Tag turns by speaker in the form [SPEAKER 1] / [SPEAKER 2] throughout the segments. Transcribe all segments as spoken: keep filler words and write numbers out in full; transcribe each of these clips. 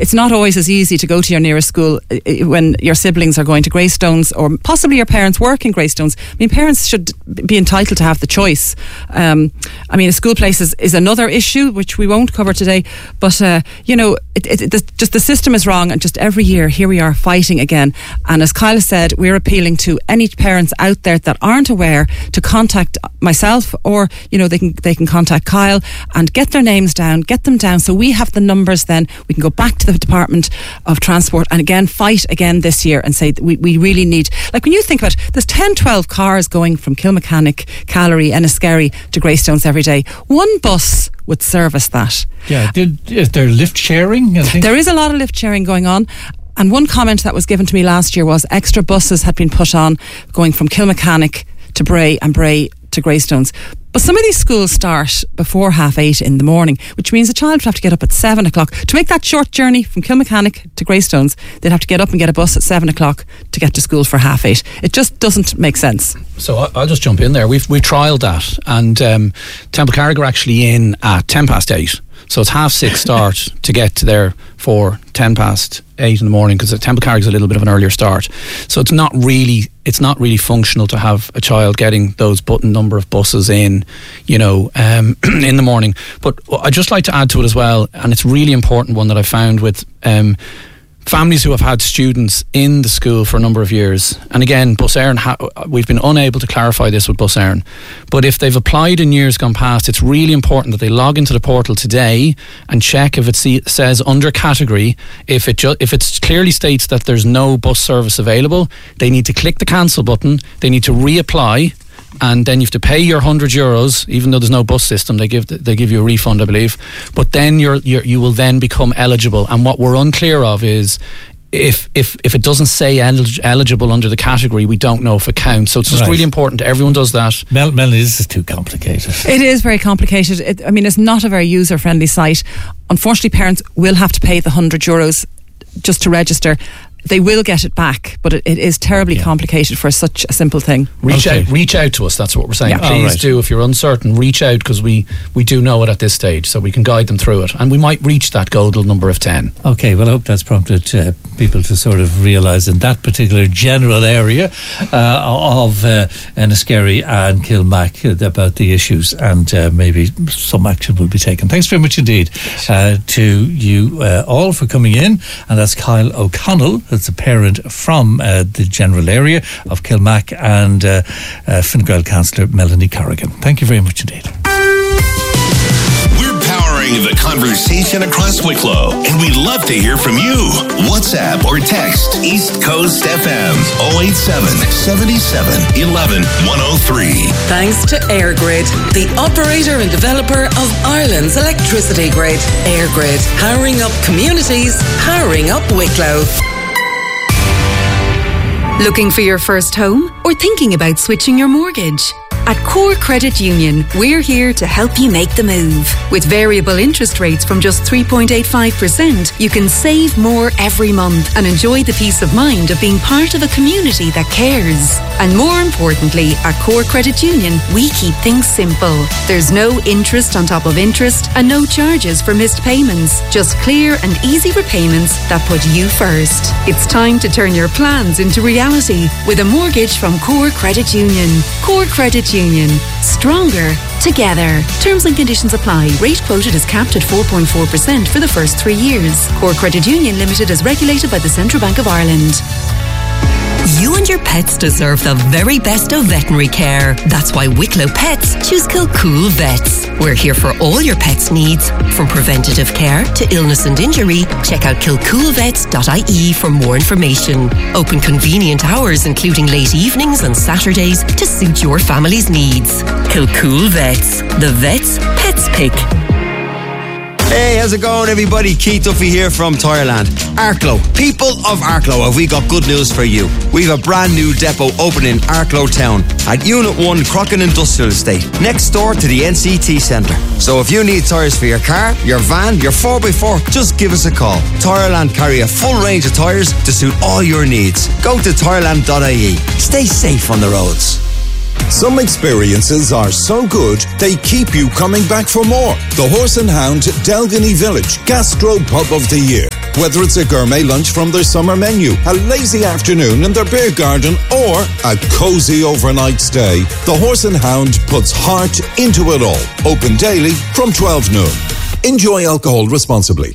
[SPEAKER 1] it's not always as easy to go to your nearest school when your siblings are going to Greystones, or possibly your parents work in Greystones. I mean, parents should be entitled to have the choice. Um, I mean, a school place is, is another issue, which we won't cover today. But, uh, you know, it, it, it, just the system is wrong. And just every year, here we are fighting again. And as Kyle said, we're appealing to any parents out there that aren't aware to contact myself, or, you know, they can they can contact Kyle and get their names down, get them down, so we have the numbers. Then we can go back to the Department of Transport and again fight again this year and say that we, we really need, like when you think about it, there's ten, twelve cars going from Kilmechanic, Callery, Enniskerry to Greystones every day. One bus would service that.
[SPEAKER 2] Yeah, did, is there lift sharing? I think?
[SPEAKER 1] There is a lot of lift sharing going on. And one comment that was given to me last year was extra buses had been put on going from Kilmechanic to Bray and Bray to Greystones. But some of these schools start before half eight in the morning, which means a child would have to get up at seven o'clock. To make that short journey from Kilmechanic to Greystones, they'd have to get up and get a bus at seven o'clock to get to school for half eight. It just doesn't make sense.
[SPEAKER 3] So I'll just jump in there. We've we trialled that, and um, Temple Carrick are actually in at ten past eight. So it's half six start to get to there for ten past eight in the morning, because Temple Carrick is a little bit of an earlier start. So it's not really it's not really functional to have a child getting those button number of buses in, you know, um, in the morning. But I'd just like to add to it as well, and it's a really important one that I found with um, families who have had students in the school for a number of years. And again, Bus Éireann, ha- we've been unable to clarify this with Bus Éireann, but if they've applied in years gone past, it's really important that they log into the portal today and check if it see- says under category, if it ju- if it clearly states that there's no bus service available, they need to click the cancel button, they need to reapply, and then you have to pay your one hundred euros, even though there's no bus system. They give they give you a refund, I believe. But then you're, you're you will then become eligible. And what we're unclear of is if if if it doesn't say elig- eligible under the category, we don't know if it counts. So it's just right. really important everyone does that.
[SPEAKER 2] Mel, Mel, this is too complicated.
[SPEAKER 1] It is very complicated. It, I mean, it's not a very user friendly site. Unfortunately, parents will have to pay the one hundred euros just to register. They will get it back, but it, it is terribly yeah. complicated for such a simple thing.
[SPEAKER 3] Reach
[SPEAKER 2] okay.
[SPEAKER 3] out, reach out to us. That's what we're saying.
[SPEAKER 1] Yeah.
[SPEAKER 3] Please
[SPEAKER 2] oh, right.
[SPEAKER 3] do, if you're uncertain, reach out, because we, we do know it at this stage, so we can guide them through it, and we might reach that golden number of ten.
[SPEAKER 2] Okay, well, I hope that's prompted uh, people to sort of realise in that particular general area uh, of uh, Enniskerry and Kilmac uh, about the issues, and uh, maybe some action will be taken. Thanks very much indeed uh, to you uh, all for coming in, and that's Kyle O'Connell, that's a parent from uh, the general area of Kilmac, and uh, uh, Fine Gael councillor Melanie Corrigan. Thank you very much indeed.
[SPEAKER 4] We're powering the conversation across Wicklow, and we'd love to hear from you. WhatsApp or text East Coast F M oh eight seven, seven seven, one one, one oh three.
[SPEAKER 5] Thanks to EirGrid, the operator and developer of Ireland's electricity grid. EirGrid, powering up communities, powering up Wicklow.
[SPEAKER 6] Looking for your first home or thinking about switching your mortgage? At Core Credit Union, we're here to help you make the move. With variable interest rates from just three point eight five percent, you can save more every month and enjoy the peace of mind of being part of a community that cares. And more importantly, at Core Credit Union, we keep things simple. There's no interest on top of interest and no charges for missed payments. Just clear and easy repayments that put you first. It's time to turn your plans into reality with a mortgage from Core Credit Union. Core Credit Union. Stronger together. Terms and conditions apply. Rate quoted is capped at four point four percent for the first three years. Core Credit Union Limited is regulated by the Central Bank of Ireland.
[SPEAKER 7] You and your pets deserve the very best of veterinary care. That's why Wicklow Pets choose Kilcool Vets. We're here for all your pets' needs, from preventative care to illness and injury. Check out kilcool vets dot I E for more information. Open convenient hours, including late evenings and Saturdays, to suit your family's needs. Kilcool Vets. The vets pets pick.
[SPEAKER 8] Hey, how's it going, everybody? Keith Duffy here from Tireland. Arklow, people of Arklow, have we got good news for you? We've a brand new depot opening in Arklow Town at Unit one Crocken Industrial Estate, next door to the N C T Centre. So if you need tyres for your car, your van, your four by four, just give us a call. Tireland carry a full range of tyres to suit all your needs. Go to tireland dot I E. Stay safe on the roads.
[SPEAKER 9] Some experiences are so good, they keep you coming back for more. The Horse and Hound Delgany Village Gastro Pub of the Year. Whether it's a gourmet lunch from their summer menu, a lazy afternoon in their beer garden, or a cozy overnight stay, the Horse and Hound puts heart into it all. Open daily from twelve noon. Enjoy alcohol responsibly.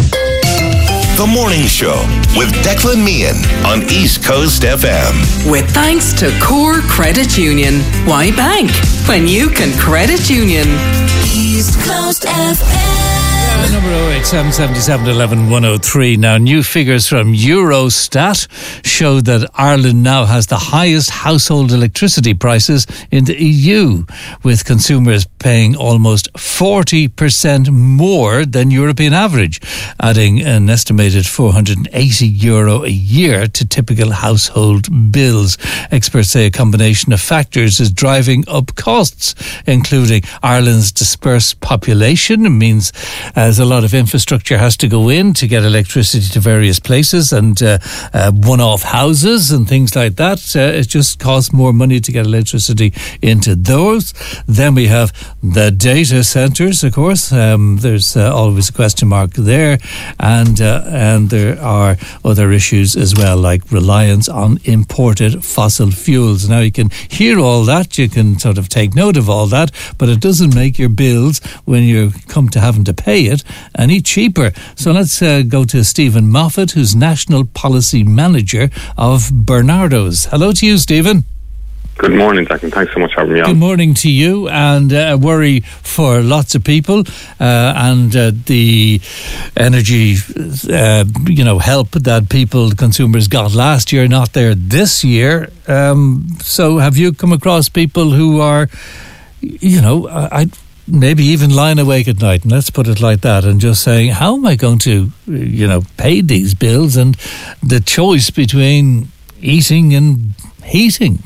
[SPEAKER 4] The Morning Show with Declan Meehan on East Coast F M.
[SPEAKER 5] With thanks to Core Credit Union. Why bank when you can credit union?
[SPEAKER 10] East Coast F M.
[SPEAKER 2] Number oh eight seven seven seven one one one oh three. Now, new figures from Eurostat show that Ireland now has the highest household electricity prices in the E U, with consumers paying almost forty percent more than European average, adding an estimated four hundred eighty euro a year to typical household bills. Experts say a combination of factors is driving up costs, including Ireland's dispersed population. It means as a lot of infrastructure has to go in to get electricity to various places, and uh, uh, one-off houses and things like that. Uh, it just costs more money to get electricity into those. Then we have the data centres, of course. Um, there's uh, always a question mark there, and uh, and there are other issues as well, like reliance on imported fossil fuels. Now, you can hear all that, you can sort of take note of all that, but it doesn't make your bills, when you come to having to pay it, any cheaper. So let's uh, go to Stephen Moffat, who's National Policy Manager of Bernardo's. Hello to you, Stephen.
[SPEAKER 11] Good morning, Declan. Thanks so much for having me on.
[SPEAKER 2] Good morning to you, and a uh, worry for lots of people, uh, and uh, the energy, uh, you know, help that people, consumers got last year, not there this year. Um, so have you come across people who are, you know, I... I maybe even lying awake at night, and let's put it like that, and just saying, how am I going to, you know, pay these bills, and the choice between eating and heating?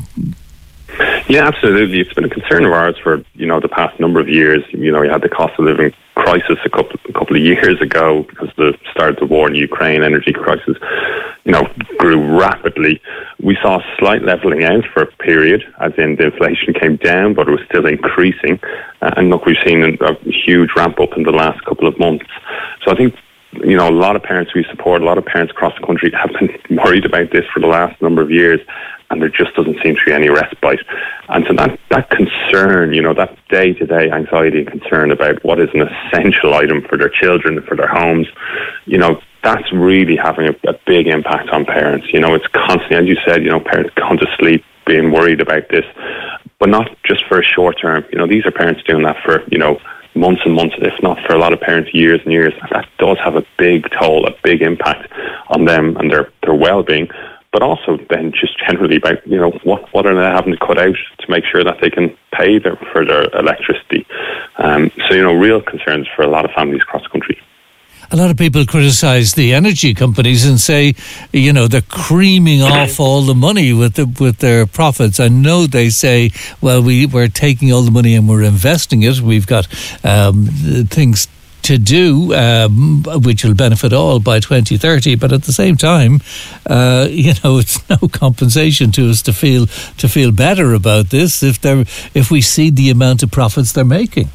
[SPEAKER 11] Yeah, absolutely. It's been a concern of ours for, you know, the past number of years. You know, we had the cost of living crisis a couple a couple of years ago because of the start of the war in Ukraine. Energy crisis, you know, grew rapidly. We saw a slight levelling out for a period, as in the inflation came down, but it was still increasing. Uh, and look, we've seen a, a huge ramp up in the last couple of months. So I think, you know, a lot of parents we support, a lot of parents across the country have been worried about this for the last number of years, and there just doesn't seem to be any respite. And so that, that concern, you know, that day-to-day anxiety and concern about what is an essential item for their children, for their homes, you know, that's really having a, a big impact on parents. You know, it's constantly, as you said, you know, parents going to sleep being worried about this, but not just for a short term. You know, these are parents doing that for, you know, months and months, if not for a lot of parents, years and years. And that does have a big toll, a big impact on them and their, their well-being. But also then just generally about, you know, what, what are they having to cut out to make sure that they can pay their, for their electricity. Um, so, you know, real concerns for a lot of families across the country.
[SPEAKER 2] A lot of people criticise the energy companies and say, you know, they're creaming off all the money with the, with their profits. I know they say, well, we, we're taking all the money and we're investing it. We've got um, things to do, um, which will benefit all by twenty thirty. But at the same time, uh, you know, it's no compensation to us to feel to feel better about this if they're if we see the amount of profits they're making.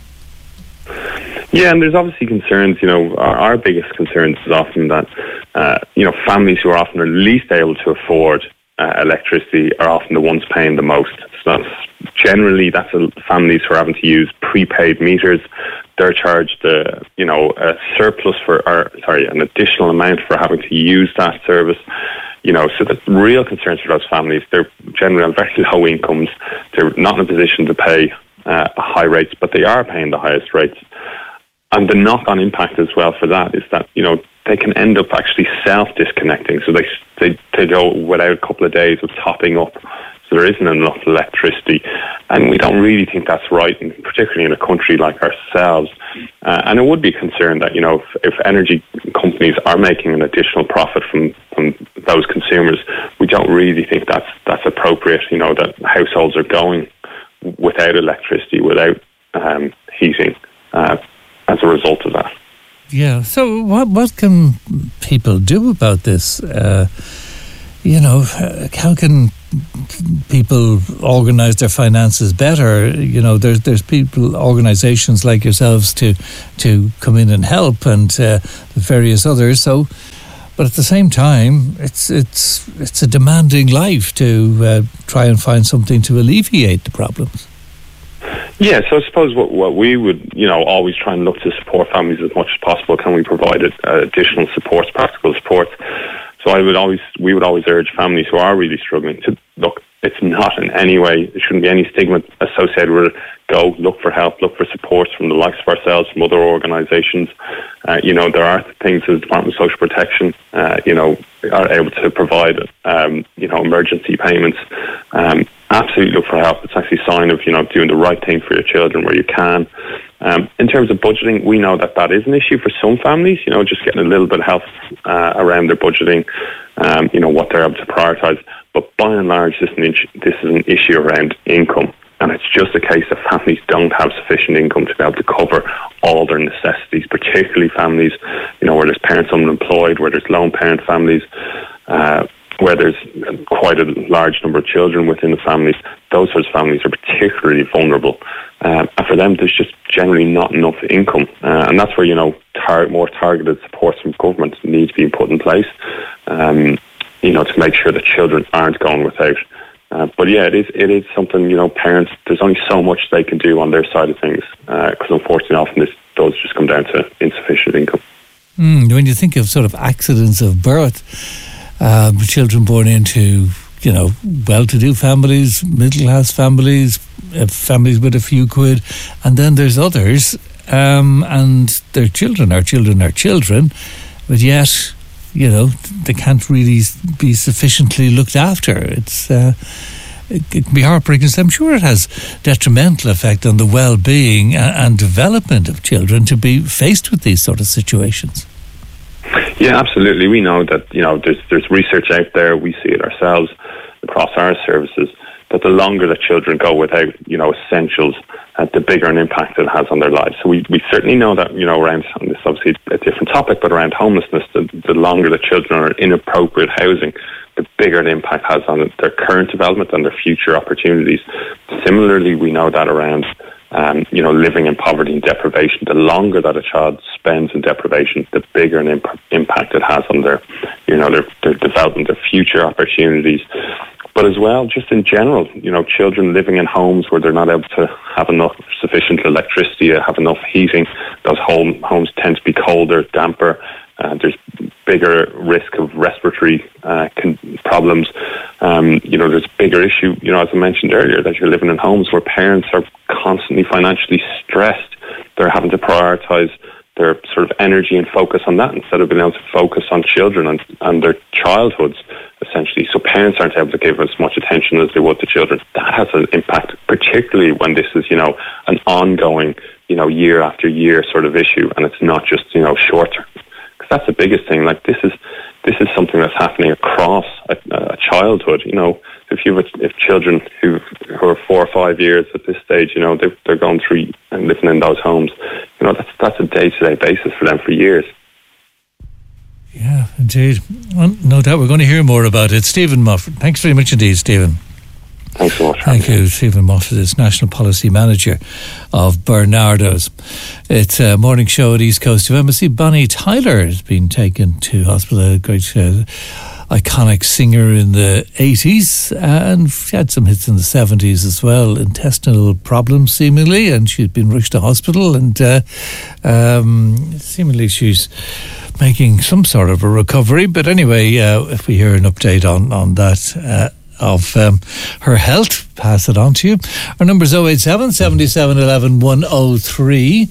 [SPEAKER 11] Yeah, and there's obviously concerns. You know, our, our biggest concerns is often that, uh, you know, families who are often the least able to afford uh, electricity are often the ones paying the most. So that's generally, that's a, families who are having to use prepaid meters. They're charged, uh, you know, a surplus for, or sorry, an additional amount for having to use that service. You know, so the real concerns for those families, they're generally on very low incomes. They're not in a position to pay uh, high rates, but they are paying the highest rates. And the knock-on impact as well for that is that, you know, they can end up actually self-disconnecting. So they, they they go without a couple of days of topping up. So there isn't enough electricity. And we don't really think that's right, and particularly in a country like ourselves. Uh, and it would be a concern that, you know, if, if energy companies are making an additional profit from, from those consumers, we don't really think that's, that's appropriate, you know, that households are going without electricity, without um, heating, uh, as a result of that.
[SPEAKER 2] Yeah, so what what can people do about this? Uh, you know, how can people organise their finances better? You know, there's there's people, organisations like yourselves to to come in and help, and uh, various others. So But at the same time, it's it's it's a demanding life to uh, try and find something to alleviate the problems.
[SPEAKER 11] Yeah, so I suppose what, what we would, you know, always try and look to support families as much as possible. Can we provide uh, additional supports, practical supports? So I would always, we would always urge families who are really struggling to look. It's not in any way, there shouldn't be any stigma associated with it. Go look for help, look for supports from the likes of ourselves, from other organisations. Uh, you know, there are things that the Department of Social Protection, uh, you know, are able to provide, um, you know, emergency payments. Um, absolutely look for help. It's actually a sign of, you know, doing the right thing for your children where you can. Um, in terms of budgeting, we know that that is an issue for some families, you know, just getting a little bit of help uh, around their budgeting, um, you know, what they're able to prioritise. But by and large, this is, an issue, this is an issue around income. And it's just a case that families don't have sufficient income to be able to cover all their necessities, particularly families, you know, where there's parents unemployed, where there's lone parent families, uh, where there's quite a large number of children within the families. Those sorts of families are particularly vulnerable. Um, and for them, there's just generally not enough income. Uh, and that's where, you know, tar- more targeted supports from government need to be put in place, um, you know, to make sure that children aren't going without. Uh, but yeah, it is it is something, you know, parents, there's only so much they can do on their side of things, because uh, unfortunately often this does just come down to insufficient income.
[SPEAKER 2] Mm, when you think of sort of accidents of birth, um, children born into, you know, well-to-do families, middle-class families, uh, families with a few quid, and then there's others, um, and their children are children are children, but yet, you know, they can't really be sufficiently looked after. It's uh, it, it can be heartbreaking. So I'm sure it has detrimental effect on the well-being and, and development of children to be faced with these sort of situations.
[SPEAKER 11] Yeah, absolutely. We know that, you know, there's there's research out there. We see it ourselves across our services, that the longer that children go without, you know, essentials, uh, the bigger an impact it has on their lives. So we, we certainly know that, you know, around, and this is obviously a different topic, but around homelessness, the, the longer the children are in inappropriate housing, the bigger an impact has on their current development and their future opportunities. Similarly, we know that around, um, you know, living in poverty and deprivation, the longer that a child spends in deprivation, the bigger an imp- impact it has on their, you know, their, their development, their future opportunities. But as well, just in general, you know, children living in homes where they're not able to have enough sufficient electricity, have enough heating, those home, homes tend to be colder, damper. Uh, there's bigger risk of respiratory uh, con- problems. Um, you know, there's a bigger issue, you know, as I mentioned earlier, that you're living in homes where parents are constantly financially stressed. They're having to prioritise their sort of energy and focus on that instead of being able to focus on children and, and their childhoods, essentially. So parents aren't able to give as much attention as they would to children. That has an impact, particularly when this is, you know, an ongoing, you know, year after year sort of issue, and it's not just, you know, short term. Because that's the biggest thing. Like, this is this is something that's happening across a, a childhood. You know, if you have, if children who who are four or five years at this stage, you know, they're, they're going through and living in those homes, you know, that's that's a day-to-day basis for them for years.
[SPEAKER 2] Yeah, indeed. Well, no doubt we're going to hear more about it. Stephen Moffat, thanks very much indeed, Stephen.
[SPEAKER 11] Thanks so much.
[SPEAKER 2] Thank you. Stephen Moffat is National Policy Manager of Bernardo's. It's a morning show at East Coast of Embassy. Bonnie Tyler has been taken to hospital, a great uh, iconic singer in the eighties, and she had some hits in the seventies as well, intestinal problems seemingly, and she'd been rushed to hospital, and uh, um, seemingly she's making some sort of a recovery. But anyway, uh, if we hear an update on, on that uh, of um, her health, pass it on to you. Our number is oh eight seven, seven seven one one, one oh three.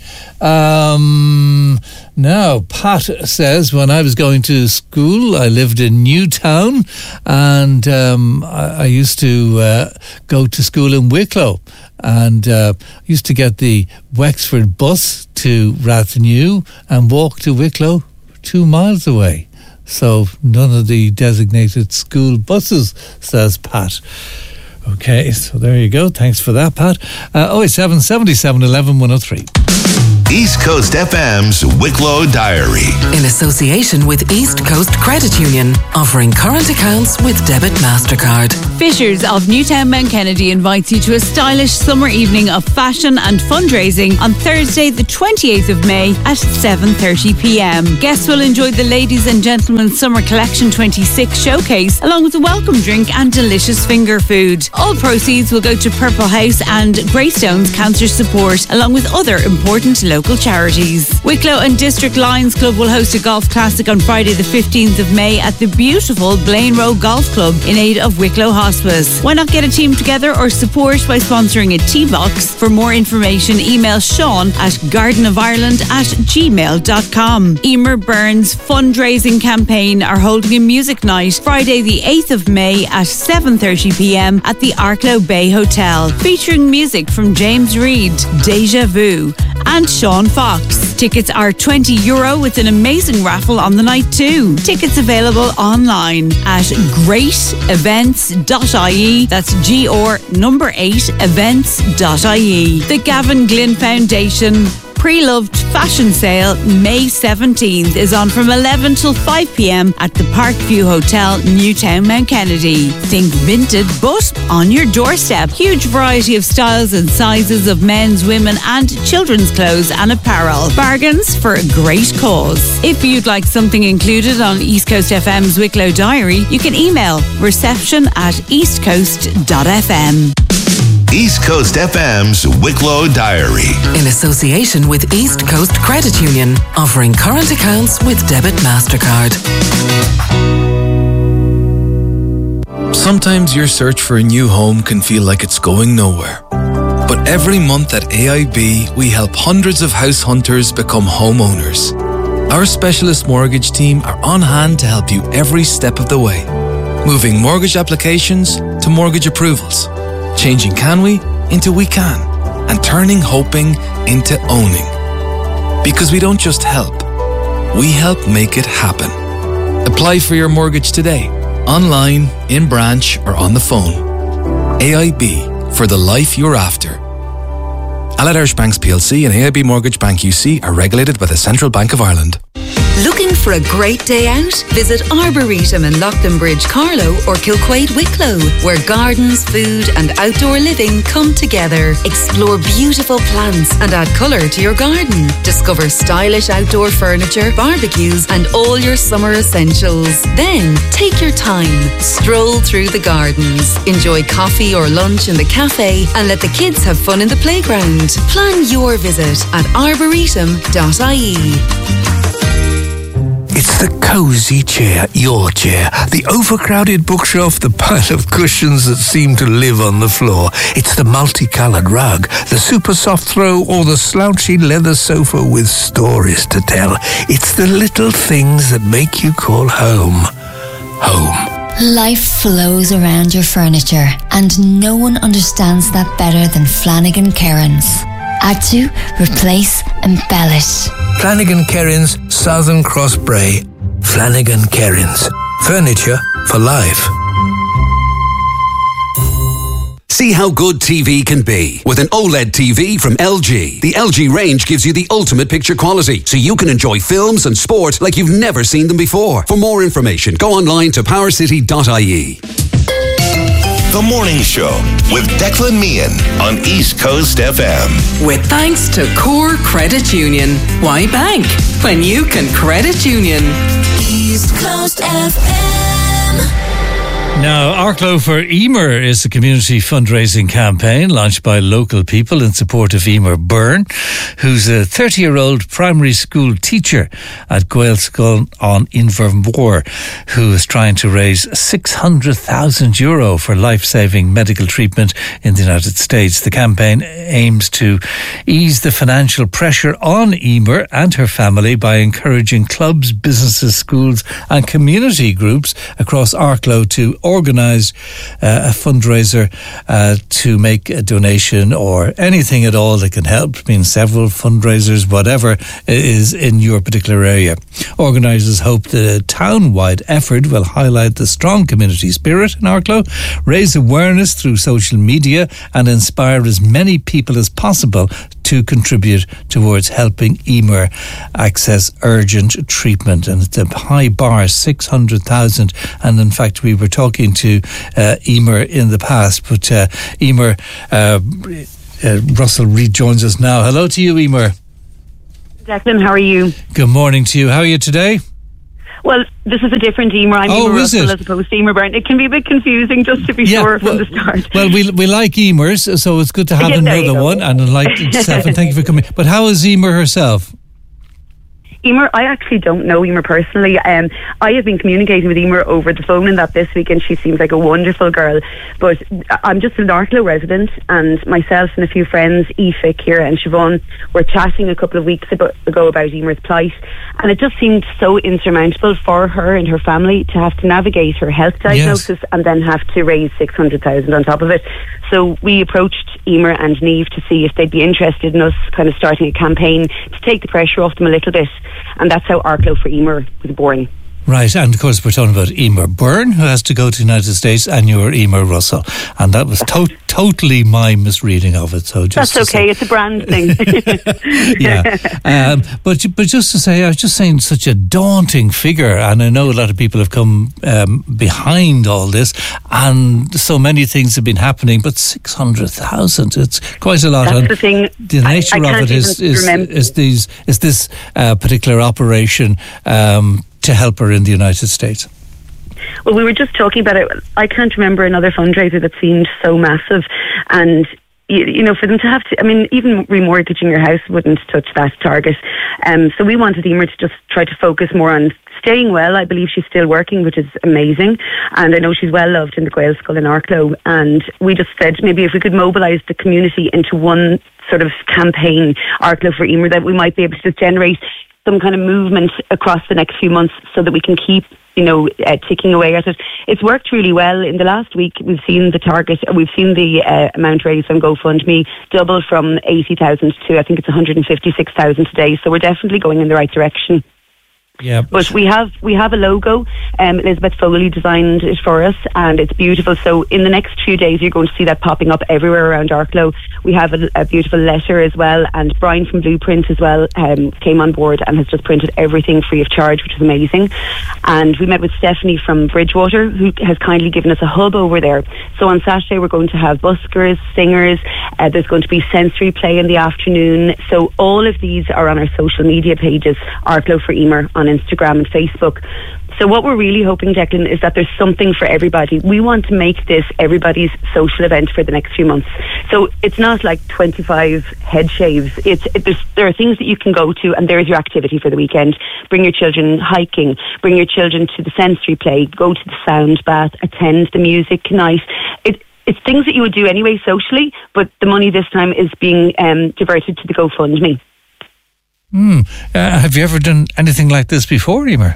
[SPEAKER 2] Um, now, Pat says, when I was going to school, I lived in Newtown, and um, I, I used to uh, go to school in Wicklow, and uh, used to get the Wexford bus to Rathnew and walk to Wicklow two miles away. So none of the designated school buses, says Pat. Okay, so there you go. Thanks for that, Pat. Uh, oh eight seven, seven seven one one, one oh three.
[SPEAKER 4] East Coast F M's Wicklow Diary.
[SPEAKER 5] In association with East Coast Credit Union, offering current accounts with debit MasterCard.
[SPEAKER 12] Fishers of Newtown Mount Kennedy invites you to a stylish summer evening of fashion and fundraising on Thursday the twenty-eighth of May at seven thirty p m. Guests will enjoy the Ladies and Gentlemen Summer Collection twenty-six showcase along with a welcome drink and delicious finger food. All proceeds will go to Purple House and Greystones Cancer Support along with other important local charities. Wicklow and District Lions Club will host a golf classic on Friday the fifteenth of May at the beautiful Blaine Row Golf Club in aid of Wicklow Hospice. Why not get a team together or support by sponsoring a tee box? For more information, email Sean at garden of ireland at gmail dot com. Emer Burns fundraising campaign are holding a music night Friday the eighth of May at seven thirty p m at the Arklow Bay Hotel, featuring music from James Reid, Deja Vu and Sean Fox. Tickets are twenty euro with an amazing raffle on the night too. Tickets available online at great events dot I E. That's G or number eight events dot I E. The Gavin Glynn Foundation Pre-Loved Fashion Sale May seventeenth is on from eleven till five p m at the Parkview Hotel, Newtown Mount Kennedy. Think vintage but on your doorstep. Huge variety of styles and sizes of men's, women and children's clothes and apparel. Bargains for a great cause. If you'd like something included on East Coast F M's Wicklow Diary, you can email reception at east coast dot f m.
[SPEAKER 4] East Coast F M's Wicklow Diary.
[SPEAKER 5] In association with East Coast Credit Union, offering current accounts with debit MasterCard.
[SPEAKER 13] Sometimes your search for a new home can feel like it's going nowhere. But every month at A I B, we help hundreds of house hunters become homeowners. Our specialist mortgage team are on hand to help you every step of the way, moving mortgage applications to mortgage approvals, changing can we into we can, and turning hoping into owning. Because we don't just help, we help make it happen. Apply for your mortgage today, online, in branch, or on the phone. A I B, for the life you're after. Allied Irish Banks P L C and A I B Mortgage Bank U C are regulated by the Central Bank of Ireland.
[SPEAKER 6] Looking for a great day out? Visit Arboretum in Lochlinbridge, Carlow or Kilquade, Wicklow, where gardens, food and outdoor living come together. Explore beautiful plants and add colour to your garden. Discover stylish outdoor furniture, barbecues and all your summer essentials. Then take your time. Stroll through the gardens. Enjoy coffee or lunch in the cafe and let the kids have fun in the playground. Plan your visit at arboretum dot I E.
[SPEAKER 14] It's the cosy chair, your chair, the overcrowded bookshelf, the pile of cushions that seem to live on the floor. It's the multicoloured rug, the super soft throw, or the slouchy leather sofa with stories to tell. It's the little things that make you call home, home.
[SPEAKER 15] Life flows around your furniture, and no one understands that better than Flanagan Cairns. Add to, replace, embellish.
[SPEAKER 14] Flanagan Cairns, Southern Cross Bray. Flanagan Cairns. Furniture for life.
[SPEAKER 16] See how good T V can be with an OLED T V from L G. The L G range gives you the ultimate picture quality, so you can enjoy films and sport like you've never seen them before. For more information, go online to power city dot I E.
[SPEAKER 4] The Morning Show with Declan Meehan on East Coast F M.
[SPEAKER 5] With thanks to Core Credit Union. Why bank when you can credit union?
[SPEAKER 10] East Coast F M.
[SPEAKER 2] Now, Arklow for Emer is a community fundraising campaign launched by local people in support of Emer Byrne, who's a thirty-year-old primary school teacher at Gaelscoil on Invermore, who is trying to raise six hundred thousand euro for life-saving medical treatment in the United States. The campaign aims to ease the financial pressure on Emer and her family by encouraging clubs, businesses, schools and community groups across Arklow to organise uh, a fundraiser uh, to make a donation or anything at all that can help. I mean, several fundraisers, whatever is in your particular area. Organisers hope that a town-wide effort will highlight the strong community spirit in Arklow, raise awareness through social media and inspire as many people as possible to to contribute towards helping Emer access urgent treatment. And it's a high bar, six hundred thousand. And in fact, we were talking to uh, Emer in the past, but uh, Emer, uh, uh, Russell Reid joins us now. Hello to you, Emer.
[SPEAKER 17] Declan, how are you?
[SPEAKER 2] Good morning to you. How are you today?
[SPEAKER 17] Well, this is a different Emer. I'm
[SPEAKER 2] oh,
[SPEAKER 17] Emer
[SPEAKER 2] is
[SPEAKER 17] Russell
[SPEAKER 2] it?
[SPEAKER 17] as opposed to Emer Byrne. It can be a bit confusing, just to be yeah, sure
[SPEAKER 2] well,
[SPEAKER 17] from the start.
[SPEAKER 2] Well, we we like Emers, so it's good to have
[SPEAKER 17] yeah,
[SPEAKER 2] another one. And I like yourself, and thank you for coming. But how is Emer herself?
[SPEAKER 17] Emer, I actually don't know Emer personally. Um, I have been communicating with Emer over the phone and that this week, and she seems like a wonderful girl. But I'm just an Arklow resident, and myself and a few friends, Aoife, Ciara and Siobhan, were chatting a couple of weeks ago about Emer's plight, and it just seemed so insurmountable for her and her family to have to navigate her health diagnosis yes. and then have to raise six hundred thousand on top of it. So we approached Emer and Niamh to see if they'd be interested in us kind of starting a campaign to take the pressure off them a little bit. And that's how Arklow for Emer was born.
[SPEAKER 2] Right, and of course we're talking about Emer Byrne, who has to go to the United States, and you're Emer Russell. And that was to- totally my misreading of it. So just
[SPEAKER 17] That's okay,
[SPEAKER 2] say,
[SPEAKER 17] it's a brand thing.
[SPEAKER 2] yeah, um, but but just to say, I was just saying, such a daunting figure, and I know a lot of people have come um, behind all this, and so many things have been happening, but six hundred thousand, it's quite a lot.
[SPEAKER 17] That's
[SPEAKER 2] and
[SPEAKER 17] the thing.
[SPEAKER 2] The nature
[SPEAKER 17] I, I
[SPEAKER 2] of it is is, is these is this uh, particular operation um, to help her in the United States.
[SPEAKER 17] Well, we were just talking about it. I can't remember another fundraiser that seemed so massive, and you, you know, for them to have to, I mean, even remortgaging your house wouldn't touch that target. Um, so we wanted Emer to just try to focus more on staying well. I believe she's still working, which is amazing, and I know she's well loved in the Gaelscoil in Arklow. And we just said maybe if we could mobilise the community into one sort of campaign, Arklow for Emer, that we might be able to just generate some kind of movement across the next few months so that we can keep, you know, uh, ticking away at it. It's worked really well. In the last week, we've seen the target, we've seen the uh, amount raised on GoFundMe double from eighty thousand to, I think it's one hundred fifty-six thousand today. So we're definitely going in the right direction.
[SPEAKER 2] Yeah,
[SPEAKER 17] but we have we have a logo. Um, Elizabeth Foley designed it for us, and it's beautiful. So in the next few days, you're going to see that popping up everywhere around Arklow. We have a, a beautiful letter as well, and Brian from Blueprint as well um, came on board and has just printed everything free of charge, which is amazing. And we met with Stephanie from Bridgewater, who has kindly given us a hub over there. So on Saturday, we're going to have buskers, singers. Uh, there's going to be sensory play in the afternoon. So all of these are on our social media pages, Arklow for Emer on Instagram and Facebook. So what we're really hoping, Declan, is that there's something for everybody. We want to make this everybody's social event for the next few months. So it's not like twenty-five head shaves. It's it, there are things that you can go to, and there's your activity for the weekend. Bring your children hiking, bring your children to the sensory play, go to the sound bath, attend the music night. It, it's things that you would do anyway socially, but the money this time is being um, diverted to the GoFundMe.
[SPEAKER 2] Hmm. Uh, have you ever done anything like this before, Emer?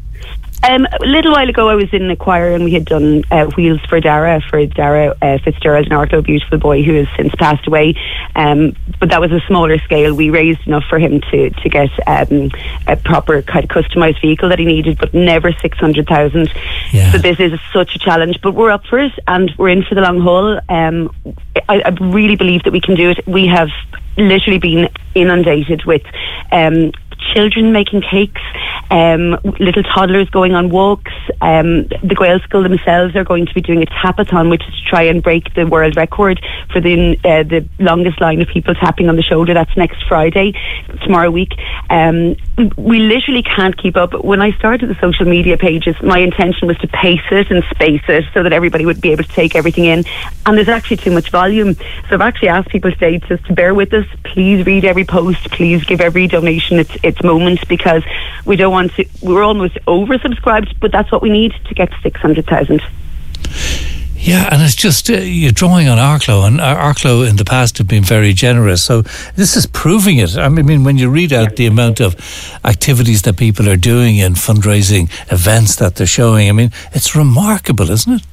[SPEAKER 17] Um, a little while ago, I was in a choir, and we had done uh, Wheels for Dara for Dara uh, Fitzgerald, an Arklow beautiful boy who has since passed away. Um, but that was a smaller scale. We raised enough for him to to get um, a proper kind of customised vehicle that he needed, but never six hundred thousand. Yeah. So this is such a challenge, but we're up for it, and we're in for the long haul. Um, I, I really believe that we can do it. We have literally been inundated with um, children making cakes, um, little toddlers going on walks. Um, the Gaelscoil themselves are going to be doing a tapathon, which is to try and break the world record for the uh, the longest line of people tapping on the shoulder. That's next Friday, tomorrow week. Um, we literally can't keep up. When I started the social media pages, my intention was to pace it and space it so that everybody would be able to take everything in. And there's actually too much volume. So I've actually asked people today just to bear with us. Please read every post. Please give every donation its its moment, because we don't want to. We're almost oversubscribed, but that's what we need to get to six hundred thousand.
[SPEAKER 2] Yeah, and it's just, uh, you're drawing on Arklow, and Arklow in the past have been very generous. So this is proving it. I mean, when you read out the amount of activities that people are doing and fundraising events that they're showing, I mean, it's remarkable, isn't it?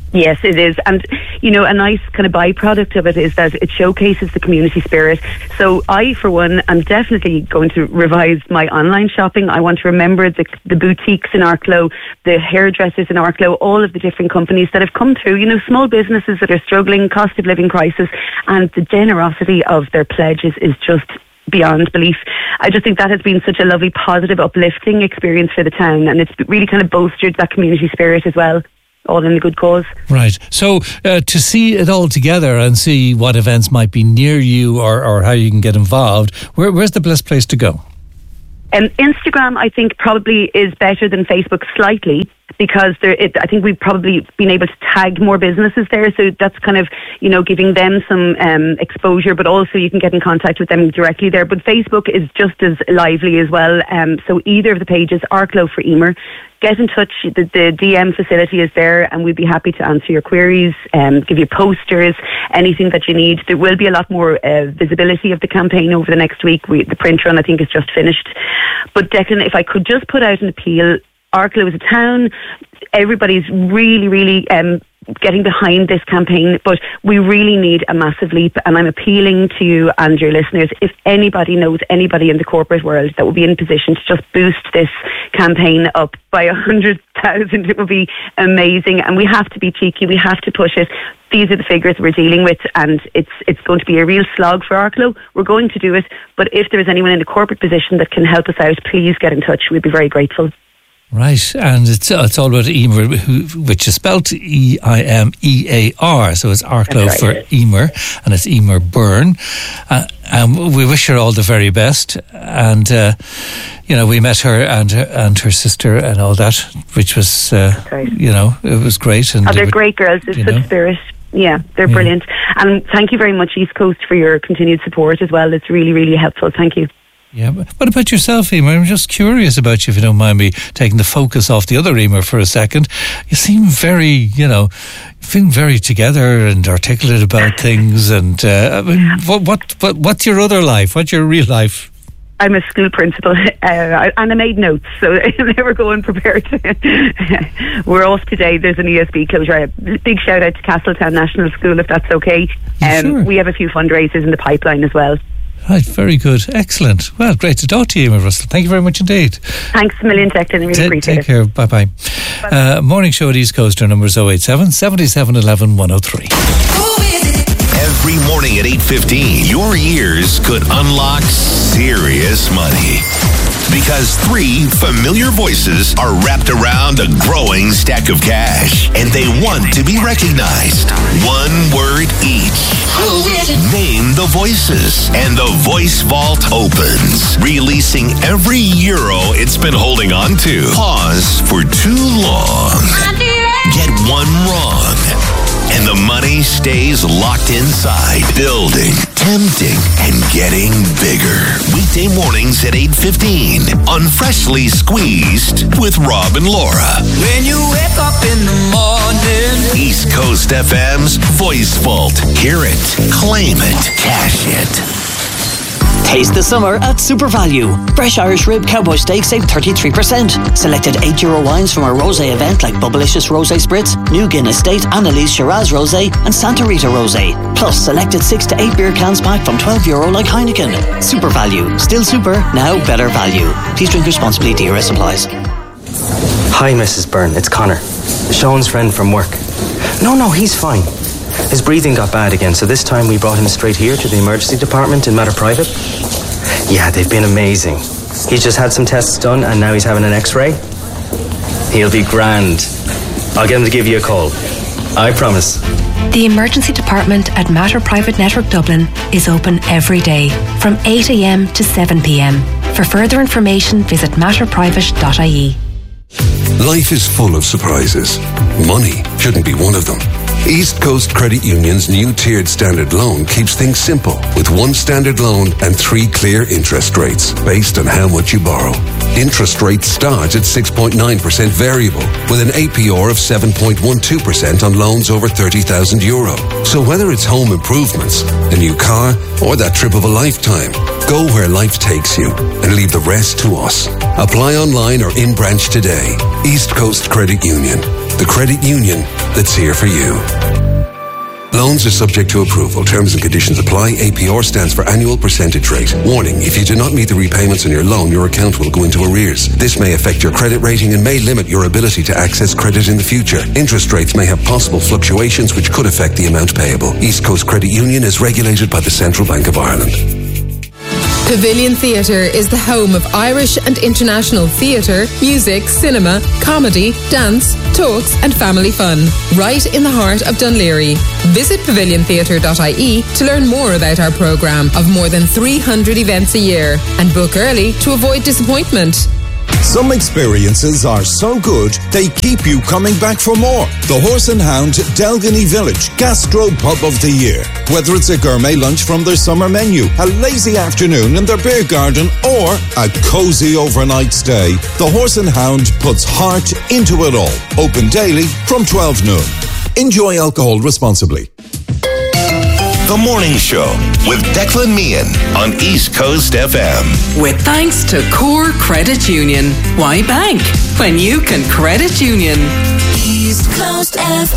[SPEAKER 17] Yes, it is. And, you know, a nice kind of byproduct of it is that it showcases the community spirit. So I, for one, am definitely going to revise my online shopping. I want to remember the, the boutiques in Arklow, the hairdressers in Arklow, all of the different companies that have come through, you know, small businesses that are struggling, cost of living crisis, and the generosity of their pledges is just beyond belief. I just think that has been such a lovely, positive, uplifting experience for the town, and it's really kind of bolstered that community spirit as well. All in a good cause.
[SPEAKER 2] Right. So uh, to see it all together and see what events might be near you or, or how you can get involved, where, where's the best place to go?
[SPEAKER 17] Um, Instagram, I think, probably is better than Facebook slightly, because there, it, I think we've probably been able to tag more businesses there. So that's kind of, you know, giving them some um, exposure, but also you can get in contact with them directly there. But Facebook is just as lively as well. Um, so either of the pages, Arklow for Emer, get in touch. The, the D M facility is there, and we'd be happy to answer your queries, um, give you posters, anything that you need. There will be a lot more uh, visibility of the campaign over the next week. We, the print run, I think, is just finished. But Declan, if I could just put out an appeal, Arklow is a town. Everybody's really, really um, getting behind this campaign, but we really need a massive leap. And I'm appealing to you and your listeners, if anybody knows anybody in the corporate world that would be in position to just boost this campaign up by a hundred thousand, it would be amazing. And we have to be cheeky. We have to push it. These are the figures we're dealing with, and it's it's going to be a real slog for Arklow. We're going to do it, but if there is anyone in a corporate position that can help us out, please get in touch. We'd be very grateful.
[SPEAKER 2] Right, and it's it's all about Emer, which is spelled E I M E A R, so it's Arklow right. for Emer, and it's Emer Byrne. Uh, and we wish her all the very best. And uh, you know, we met her and her, and her sister and all that, which was uh, right. you know, it was great. And
[SPEAKER 17] oh, they're great girls. It's such spirit. Yeah, they're yeah. brilliant. And thank you very much, East Coast, for your continued support as well. It's really, really helpful. Thank you.
[SPEAKER 2] Yeah, but what about yourself, Emer? I'm just curious about you, if you don't mind me taking the focus off the other Emer for a second. You seem very, you know, feeling very together and articulate about things. And uh, I mean, what, what, what, what's your other life? What's your real life?
[SPEAKER 17] I'm a school principal, uh, and I made notes, so I'm never going prepared. We're off today. There's an E S B closure. A big shout out to Castletown National School, if that's okay. Um,
[SPEAKER 2] sure.
[SPEAKER 17] We have a few fundraisers in the pipeline as well.
[SPEAKER 2] Right, very good. Excellent. Well, great to talk to you, Emer Russell. Thank you very much indeed.
[SPEAKER 17] Thanks a million, Declan. I really
[SPEAKER 2] Ta-
[SPEAKER 17] appreciate
[SPEAKER 2] take
[SPEAKER 17] it.
[SPEAKER 2] Take care. Bye-bye. Bye. Uh, morning show at East Coast, our number is oh eight seven, seven seven one one, one oh three.
[SPEAKER 4] Every morning at eight fifteen, your ears could unlock serious money. Because three familiar voices are wrapped around a growing stack of cash, and they want to be recognized. One word each. Name the voices, and the Voice Vault opens, releasing every euro it's been holding on to. Pause for too long. Get one wrong, and the money stays locked inside, building, tempting, and getting bigger. Weekday mornings at eight fifteen on Freshly Squeezed with Rob and Laura.
[SPEAKER 18] When you wake up in the morning,
[SPEAKER 4] East Coast F M's Voice Vault. Hear it, claim it, cash it.
[SPEAKER 19] Taste the summer at Super Value. Fresh Irish Rib Cowboy Steak save thirty-three percent. Selected eight euro wines from our rosé event like Bubblicious Rosé Spritz, New Guinness State, Annalise Shiraz Rosé and Santa Rita Rosé. Plus selected six to eight beer cans pack from twelve euro like Heineken. Super Value. Still super, now better value. Please drink responsibly. D R S applies.
[SPEAKER 20] Hi, Missus Byrne. It's Connor. Sean's friend from work. No, no, he's fine. His breathing got bad again, so this time we brought him straight here to the emergency department in Matter Private. Yeah, they've been amazing. He's just had some tests done and now he's having an x-ray. He'll be grand. I'll get him to give you a call. I promise.
[SPEAKER 21] The emergency department at Matter Private Network Dublin is open every day from eight a.m. to seven p.m. For further information, visit matter private dot I E.
[SPEAKER 22] Life is full of surprises. Money shouldn't be one of them. East Coast Credit Union's new tiered standard loan keeps things simple with one standard loan and three clear interest rates based on how much you borrow. Interest rates start at six point nine percent variable with an A P R of seven point one two percent on loans over thirty thousand euro. So whether it's home improvements, a new car, or that trip of a lifetime, go where life takes you and leave the rest to us. Apply online or in branch today. East Coast Credit Union. The credit union that's here for you. Loans are subject to approval. Terms and conditions apply. A P R stands for annual percentage rate. Warning, if you do not meet the repayments on your loan, your account will go into arrears. This may affect your credit rating and may limit your ability to access credit in the future. Interest rates may have possible fluctuations which could affect the amount payable. East Coast Credit Union is regulated by the Central Bank of Ireland.
[SPEAKER 1] Pavilion Theatre is the home of Irish and international theatre, music, cinema, comedy, dance, talks and family fun. Right in the heart of Dunleary. Visit pavilion theatre dot I E to learn more about our programme of more than three hundred events a year and book early to avoid disappointment.
[SPEAKER 9] Some experiences are so good, they keep you coming back for more. The Horse and Hound Delgany Village Gastro Pub of the Year. Whether it's a gourmet lunch from their summer menu, a lazy afternoon in their beer garden, or a cosy overnight stay, the Horse and Hound puts heart into it all. Open daily from twelve noon. Enjoy alcohol responsibly.
[SPEAKER 4] The Morning Show with Declan Meehan on East Coast F M.
[SPEAKER 5] With thanks to Core Credit Union. Why bank when you can credit union?
[SPEAKER 10] East Coast F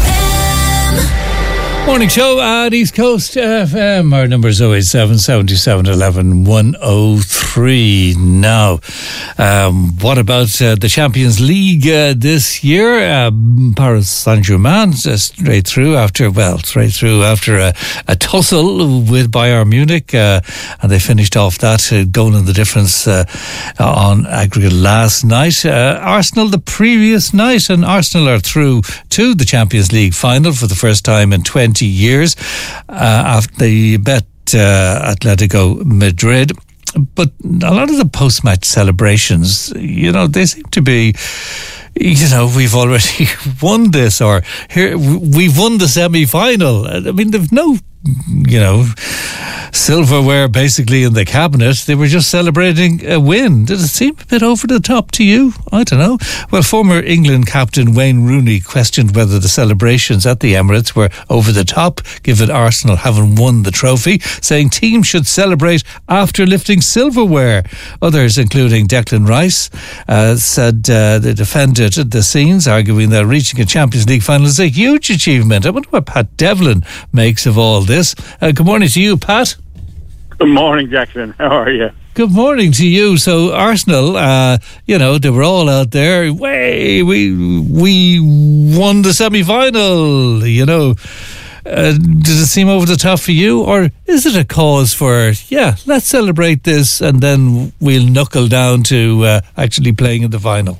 [SPEAKER 10] M.
[SPEAKER 2] Morning show at East Coast F M. Our number is oh eight seven, seven seven one one, one oh three. Now, um, what about uh, the Champions League uh, this year? Um, Paris Saint-Germain uh, straight through after, well, straight through after a, a tussle with Bayern Munich, uh, and they finished off that uh, goal in the difference uh, on aggregate last night. Uh, Arsenal the previous night, and Arsenal are through to the Champions League final for the first time in twenty years uh, after they bet uh, Atletico Madrid. But a lot of the post-match celebrations, you know, they seem to be, you know, we've already won this, or here we've won the semi-final. I mean, they've no, you know, silverware basically in the cabinet. They were just celebrating a win. Did it seem a bit over the top to you? I don't know. Well, former England captain Wayne Rooney questioned whether the celebrations at the Emirates were over the top, given Arsenal haven't won the trophy, saying teams should celebrate after lifting silverware. Others, including Declan Rice, uh, said uh, they defended the scenes, arguing that reaching a Champions League final is a huge achievement. I wonder what Pat Devlin makes of all this. Uh, good morning to you, Pat.
[SPEAKER 3] Good morning, Declan. How are you?
[SPEAKER 2] Good morning to you. So Arsenal, uh, you know, they were all out there. Way we we won the semi-final. You know, uh, does it seem over the top for you, or is it a cause for yeah, let's celebrate this and then we'll knuckle down to uh, actually playing in the final?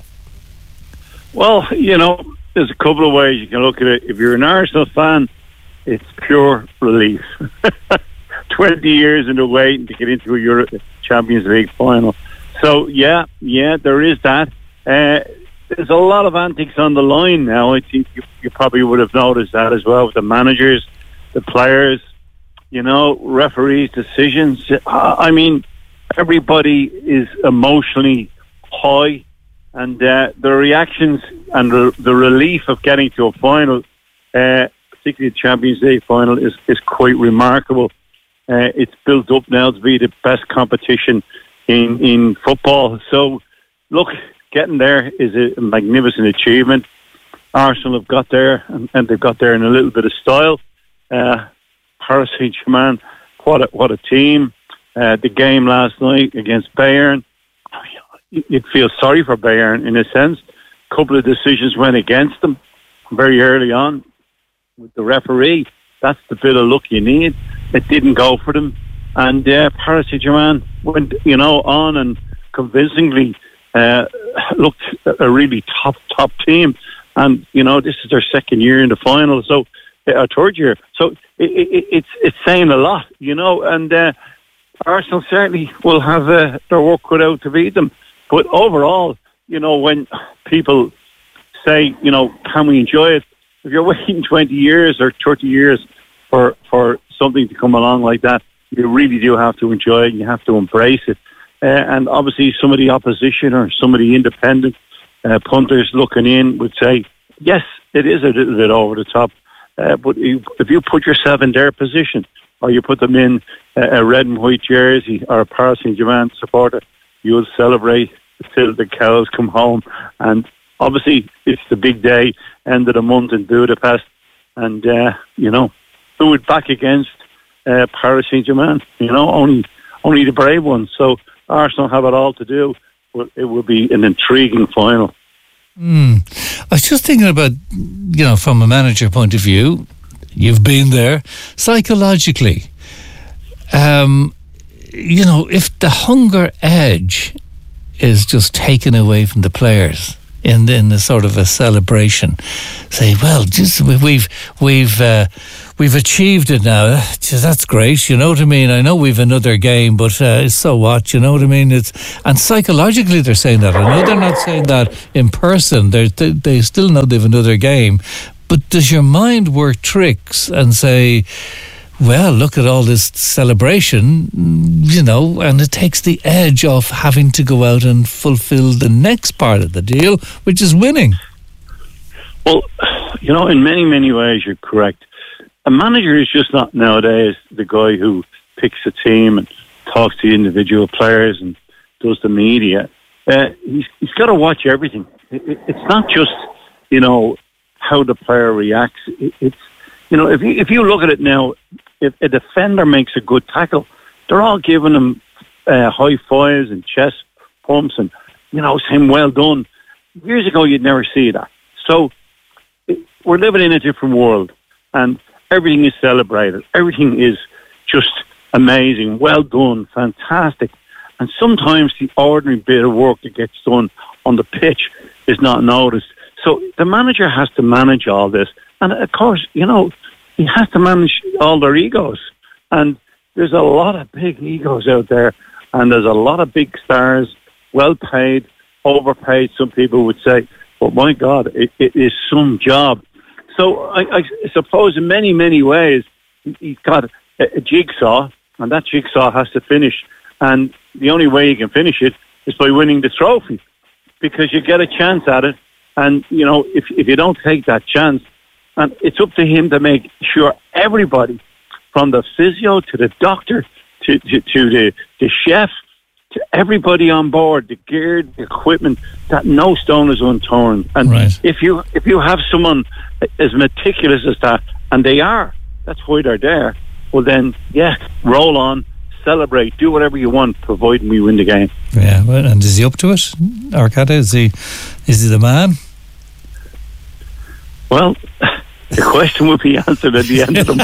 [SPEAKER 3] Well, you know, there's a couple of ways you can look at it. If you're an Arsenal fan, it's pure relief. twenty years into waiting to get into a Euro Champions League final. So, yeah, yeah, there is that. Uh, there's a lot of antics on the line now. I think you, you probably would have noticed that as well with the managers, the players, you know, referees' decisions. I mean, everybody is emotionally high, and uh, the reactions and the, the relief of getting to a final, uh, particularly the Champions League final, is, is quite remarkable. Uh, it's built up now to be the best competition in, in football. So, look, getting there is a magnificent achievement. Arsenal have got there, and, and they've got there in a little bit of style. Uh, Paris Saint-Germain, what a, what a team. Uh, the game last night against Bayern, you'd feel sorry for Bayern in a sense. A couple of decisions went against them very early on with the referee. That's the bit of luck you need. It didn't go for them. And uh, Paris Saint-Germain went, you know, on and convincingly uh, looked a really top, top team. And, you know, this is their second year in the final, so uh, third year. So it, it, it's it's saying a lot, you know, and uh, Arsenal certainly will have uh, their work cut out to beat them. But overall, you know, when people say, you know, can we enjoy it? If you're waiting twenty years or thirty years for for something to come along like that, you really do have to enjoy it. You have to embrace it. Uh, and obviously some of the opposition or some of the independent uh, punters looking in would say, yes, it is a little bit over the top. Uh, but you, if you put yourself in their position, or you put them in a, a red and white jersey or a Paris Saint-Germain supporter, you'll celebrate till the cows come home. And obviously it's the big day, end of the month in Budapest, and uh, you know, who would back against uh, Paris Saint-Germain? You know, only only the brave ones. So Arsenal have it all to do. But it will be an intriguing final.
[SPEAKER 2] Mm. I was just thinking about, you know, from a manager point of view, you've been there, psychologically, um, you know, if the hunger edge is just taken away from the players in in the sort of a celebration, say, well, just we've we've uh, we've achieved it now. That's great, you know what I mean. I know we've another game, but uh, so what? You know what I mean. It's and psychologically they're saying that. I know they're not saying that in person. They they still know they've another game, but does your mind work tricks and say, well, look at all this celebration, you know, and it takes the edge off having to go out and fulfill the next part of the deal, which is winning.
[SPEAKER 3] Well, you know, in many, many ways, you're correct. A manager is just not nowadays the guy who picks a team and talks to individual players and does the media. Uh, he's, he's got to watch everything. It, it, it's not just, you know, how the player reacts. It, it's, you know, if you, if you look at it now, if a defender makes a good tackle, they're all giving him uh, high fives and chest pumps and, you know, saying, well done. Years ago, you'd never see that. So it, we're living in a different world, and everything is celebrated. Everything is just amazing, well done, fantastic. And sometimes the ordinary bit of work that gets done on the pitch is not noticed. So the manager has to manage all this. And of course, you know, he has to manage all their egos. And there's a lot of big egos out there. And there's a lot of big stars, well paid, overpaid, some people would say. But my God, it, it is some job. So I, I suppose in many, many ways, he's got a, a jigsaw, and that jigsaw has to finish. And the only way you can finish it is by winning the trophy, because you get a chance at it. And, you know, if if you don't take that chance, and it's up to him to make sure everybody, from the physio to the doctor to, to, to the, the chef, to everybody on board, the gear, the equipment, that no stone is unturned. And
[SPEAKER 2] right.
[SPEAKER 3] if you if you have someone as meticulous as that, and they are, that's why they're there, well then, yeah, roll on, celebrate, do whatever you want, providing we win the game.
[SPEAKER 2] Yeah, well, and is he up to it, Arcata? Is he, is he the man?
[SPEAKER 3] Well, the question will be answered at the end of the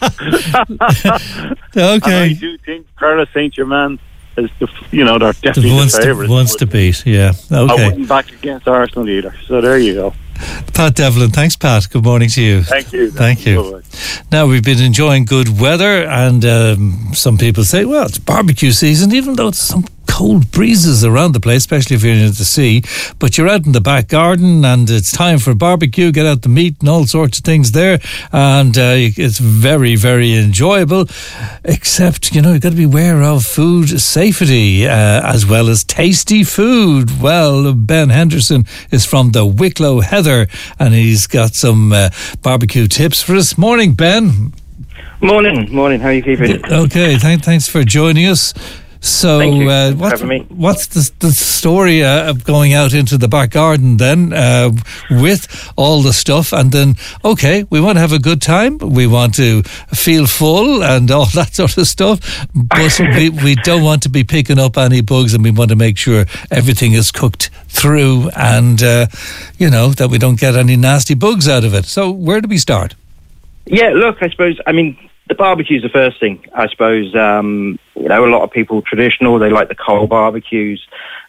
[SPEAKER 3] month.
[SPEAKER 2] Okay.
[SPEAKER 3] And I do think Paris Saint-Germain is, the, you know, they're definitely
[SPEAKER 2] the
[SPEAKER 3] the
[SPEAKER 2] ones
[SPEAKER 3] favourites.
[SPEAKER 2] To, wants to beat, yeah. Okay.
[SPEAKER 3] I wouldn't back against Arsenal either. So there you go.
[SPEAKER 2] Pat Devlin, thanks, Pat. Good morning to you.
[SPEAKER 3] Thank you.
[SPEAKER 2] Thank you.
[SPEAKER 3] Bye-bye.
[SPEAKER 2] Now, we've been enjoying good weather, and um, some people say, well, it's barbecue season, even though it's some cold breezes around the place, especially if you're near the sea. But you're out in the back garden, and it's time for barbecue. Get out the meat and all sorts of things there, and uh, it's very, very enjoyable. Except, you know, you've got to be aware of food safety uh, as well as tasty food. Well, Ben Henderson is from the Wicklow Heather, and he's got some uh, barbecue tips for us. Morning, Ben.
[SPEAKER 7] Morning, morning. How are you keeping?
[SPEAKER 2] Okay, th- thanks for joining us. So, uh, what's, what's the, the story uh, of going out into the back garden then uh, with all the stuff? And then, okay, we want to have a good time. We want to feel full and all that sort of stuff. But we, we don't want to be picking up any bugs, and we want to make sure everything is cooked through and, uh, you know, that we don't get any nasty bugs out of it. So where do we start?
[SPEAKER 7] Yeah, look, I suppose, I mean, the barbecue's the first thing, I suppose. Um, you know, a lot of people traditional, they like the coal barbecues.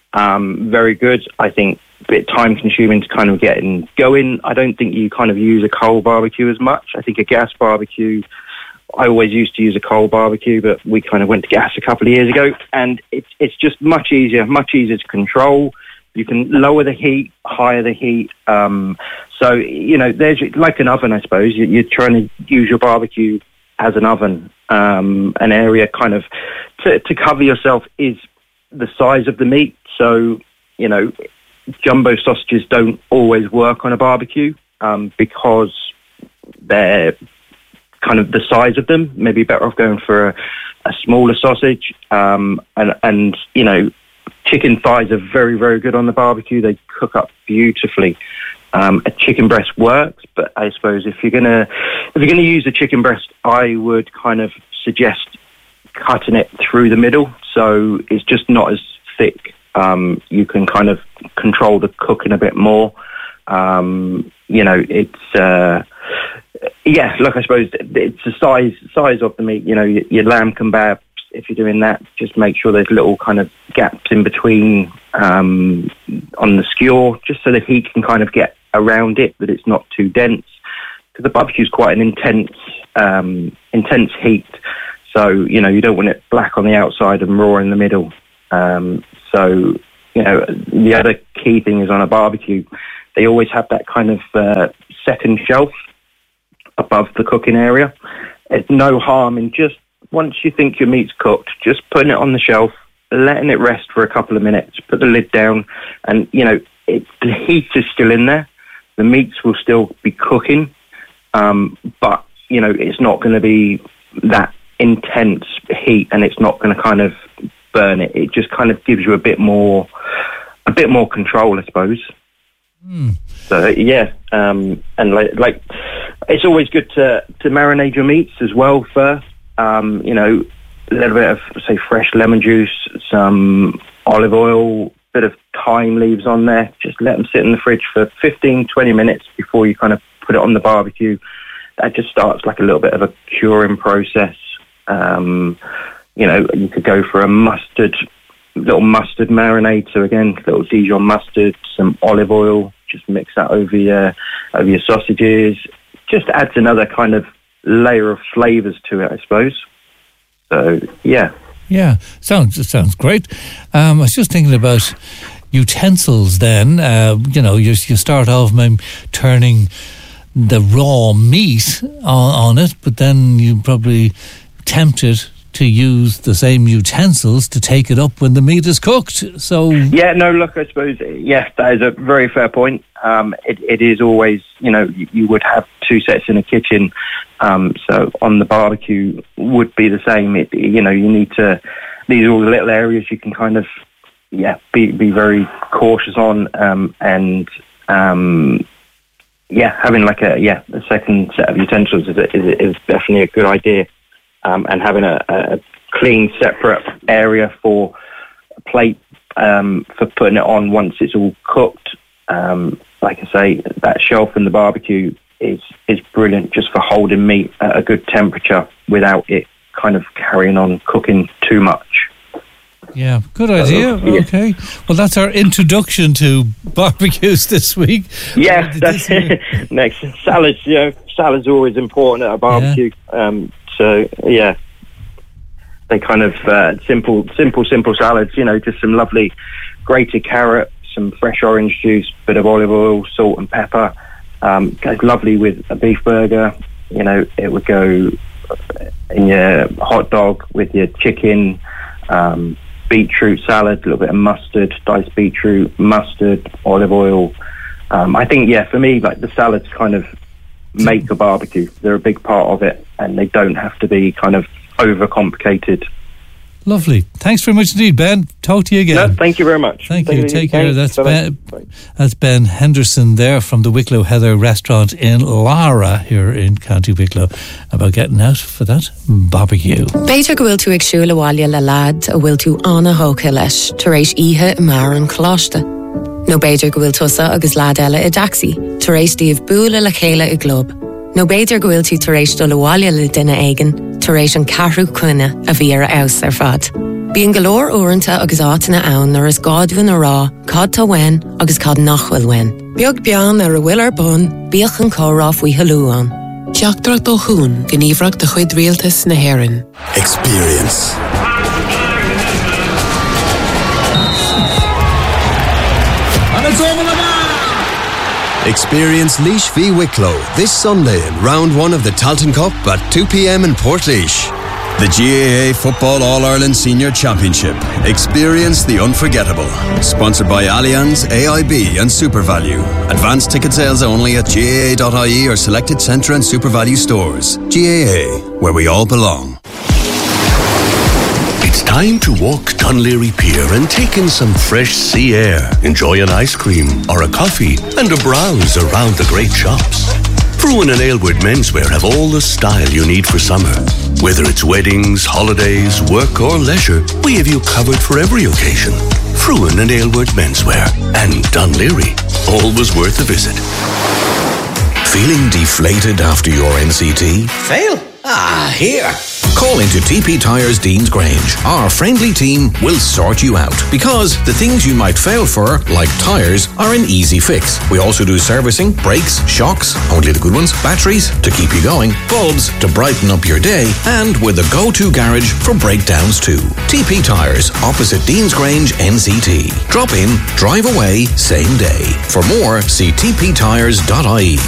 [SPEAKER 7] Um, very good. I think a bit time consuming to kind of get and going. I don't think you kind of use a coal barbecue as much. I think a gas barbecue, I always used to use a coal barbecue, but we kind of went to gas a couple of years ago, and it's it's just much easier, much easier to control. You can lower the heat, higher the heat. Um, so, you know, there's like an oven, I suppose. You're trying to use your barbecue as an oven. Um, an area kind of to, to cover yourself is the size of the meat. So, you know, jumbo sausages don't always work on a barbecue um, because they're kind of the size of them. Maybe better off going for a, a smaller sausage. Um, and, and, you know, chicken thighs are very, very good on the barbecue. They cook up beautifully. Um, a chicken breast works, but I suppose if you're gonna if you're gonna use a chicken breast, I would kind of suggest cutting it through the middle, so it's just not as thick. Um, you can kind of control the cooking a bit more. Um, you know, it's uh, yeah. Look, I suppose it's the size size of the meat. You know, your, your lamb kebabs. If you're doing that, just make sure there's little kind of gaps in between um, on the skewer, just so the heat can kind of get around it, but it's not too dense. Because the barbecue is quite an intense, um, intense heat. So, you know, you don't want it black on the outside and raw in the middle. Um, so, you know, the other key thing is on a barbecue, they always have that kind of uh, second shelf above the cooking area. There's no harm in just, once you think your meat's cooked, just putting it on the shelf, letting it rest for a couple of minutes, put the lid down, and, you know, it, the heat is still in there. The meats will still be cooking, um, but, you know, it's not going to be that intense heat, and it's not going to kind of burn it. It just kind of gives you a bit more, a bit more control, I suppose.
[SPEAKER 2] Mm.
[SPEAKER 7] So yeah, um, and like, like, it's always good to to marinate your meats as well first. Um, you know, a little bit of, say, fresh lemon juice, some olive oil, bit of thyme leaves on there. Just let them sit in the fridge for fifteen, twenty minutes before you kind of put it on the barbecue. That just starts like a little bit of a curing process. Um, you know, you could go for a mustard, little mustard marinade. So again, little Dijon mustard, some olive oil. Just mix that over your over your sausages. Just adds another kind of layer of flavours to it, I suppose. So yeah,
[SPEAKER 2] yeah, sounds it sounds great. Um, I was just thinking about utensils. Then uh, you know, you you start off maybe turning the raw meat on, on it, but then you probably tempted to use the same utensils to take it up when the meat is cooked. So
[SPEAKER 7] yeah, no, look, I suppose, yes, that is a very fair point. Um, it, it is always, you know, you, you would have two sets in a kitchen. Um, so on the barbecue would be the same. It, you know, you need to, these are all the little areas you can kind of, yeah, be, be very cautious on. Um, and, um, yeah, having like a, yeah, a second set of utensils is, a, is, is definitely a good idea. Um, and having a, a clean, separate area for a plate um, for putting it on once it's all cooked. Um, like I say, that shelf in the barbecue is is brilliant just for holding meat at a good temperature without it kind of carrying on cooking too much.
[SPEAKER 2] Yeah, good idea.
[SPEAKER 7] So, yeah.
[SPEAKER 2] Okay. Well, that's our introduction to barbecues this week.
[SPEAKER 7] Yeah, that's it. Next, salads, you know, salads are always important at a barbecue. Yeah. Um, so, yeah, they kind of uh, simple, simple, simple salads, you know, just some lovely grated carrot, some fresh orange juice, bit of olive oil, salt and pepper. Um, goes lovely with a beef burger. You know, it would go in your hot dog with your chicken, um, beetroot salad, a little bit of mustard, diced beetroot, mustard, olive oil. Um, I think, yeah, for me, like the salads kind of make a barbecue. They're a big part of it, and they don't have to be kind of overcomplicated.
[SPEAKER 2] Lovely. Thanks very much indeed, Ben. Talk to you again.
[SPEAKER 7] No, thank you very much.
[SPEAKER 2] Thank,
[SPEAKER 7] thank
[SPEAKER 2] you.
[SPEAKER 7] you.
[SPEAKER 2] Take
[SPEAKER 7] Thanks.
[SPEAKER 2] care. That's
[SPEAKER 7] Bye-bye.
[SPEAKER 2] Ben, that's Ben Henderson there from the Wicklow Heather restaurant in Lara here in County Wicklow about getting out for that barbecue.
[SPEAKER 8] Beidir go bhfuil tú ag siúl bhaile le lad a bhfuil tú anna hóca leis tar éis ihe i mar an choláiste. No beidir go bhfuil tusa agus lad eile i daxi tar éis díobh búla le chéile i glob. No beidir go bhfuil tú tar éis do le bhaile le duine aigen tar éis an carrú cuine a bhí ar aus ar fad. Bíon golóir uaireanta agus átainna ann nar is gáidúin a rá, cad tá wen agus cad nachhfuil wen. Beag bean ar a bhfuil ar bun, bíoch an córá faoi halúán. Teachtarach do hún gníomhreacht de chuid rialtas na hÉireann.
[SPEAKER 11] Experience.
[SPEAKER 23] And it's over the man!
[SPEAKER 11] Experience Laois v Wicklow this Sunday in round one of the Talton Cup at two p.m. in Portlaoise. The G A A Football All-Ireland Senior Championship. Experience the unforgettable. Sponsored by Allianz, A I B and SuperValu. Advanced ticket sales only at G A A dot I E or selected Centra and SuperValu stores. G A A, where we all belong.
[SPEAKER 6] It's time to walk Dunleary Pier and take in some fresh sea air, enjoy an ice cream or a coffee, and a browse around the great shops. Fruin and Aylward Menswear have all the style you need for summer. Whether it's weddings, holidays, work or leisure, we have you covered for every occasion. Fruin and Aylward Menswear and Dunleary, always worth a visit.
[SPEAKER 12] Feeling deflated after your N C T?
[SPEAKER 13] Fail? Ah, here.
[SPEAKER 12] Call into T P Tyres Deans Grange. Our friendly team will sort you out because the things you might fail for, like tyres, are an easy fix. We also do servicing, brakes, shocks, only the good ones, batteries to keep you going, bulbs to brighten up your day, and we're the go-to garage for breakdowns too. T P Tyres, opposite Deans Grange, N C T. Drop in, drive away, same day. For more, see t p tyres dot i e.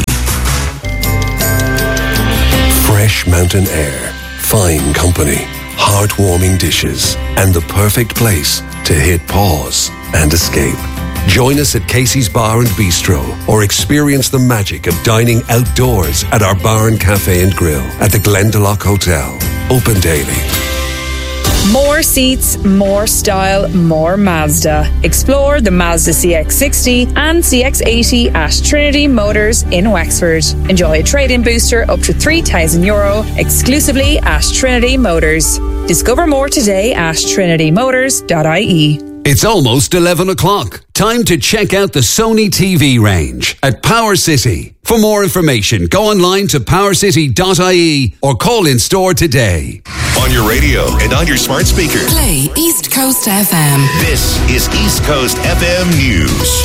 [SPEAKER 22] Fresh mountain air, fine company, heartwarming dishes, and the perfect place to hit pause and escape. Join us at Casey's Bar and Bistro or experience the magic of dining outdoors at our bar and cafe and grill at the Glendalough Hotel. Open daily.
[SPEAKER 24] More seats, more style, more Mazda. Explore the Mazda C X sixty and C X eighty at Trinity Motors in Wexford. Enjoy a trade-in booster up to three thousand euro exclusively at Trinity Motors. Discover more today at trinity motors dot i e.
[SPEAKER 16] It's almost eleven o'clock. Time to check out the Sony T V range at Power City. For more information, go online to power city dot i e or call in store today.
[SPEAKER 4] On your radio and on your smart speaker.
[SPEAKER 10] Play East Coast F M.
[SPEAKER 4] This is East Coast F M News.